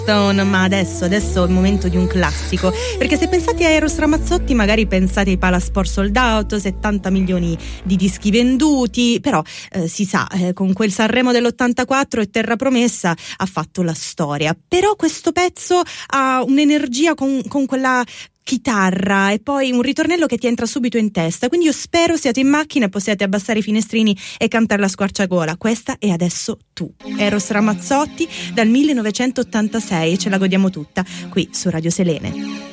Stone, ma adesso è il momento di un classico, perché se pensate a Eros Ramazzotti magari pensate ai Palasport Sold Out, 70 milioni di dischi venduti, però si sa, con quel Sanremo dell'84 e Terra Promessa ha fatto la storia. Però questo pezzo ha un'energia con quella chitarra e poi un ritornello che ti entra subito in testa, quindi io spero siate in macchina e possiate abbassare i finestrini e cantare la squarciagola. Questa è Adesso tu, Eros Ramazzotti dal 1986, ce la godiamo tutta qui su Radio Selene.